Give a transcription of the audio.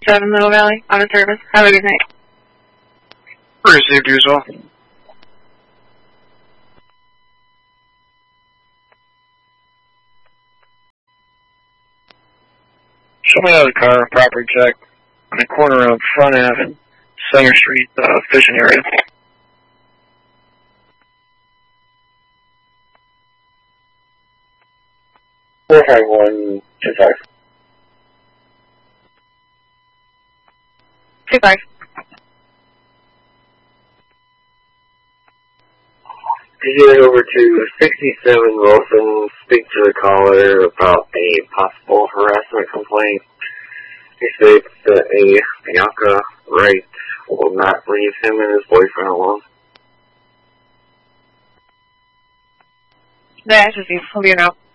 7 Middle Valley, out of service. Have a good night. Received you as well. Show me another car, property check, on the corner of Front Ave, Center Street, fishing area. Four 5-1-2-5. 2-5. Could you head over to 67 Wilson, speak to the caller about a possible harassment complaint? He states that a Bianca Wright will not leave him and his boyfriend alone. That is you. I'll be out.